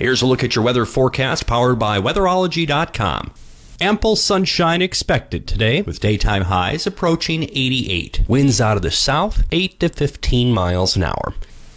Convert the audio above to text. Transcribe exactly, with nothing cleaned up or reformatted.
Here's a look at your weather forecast powered by weatherology dot com. Ample sunshine expected today with daytime highs approaching eighty-eight. Winds out of the south, eight to fifteen miles an hour.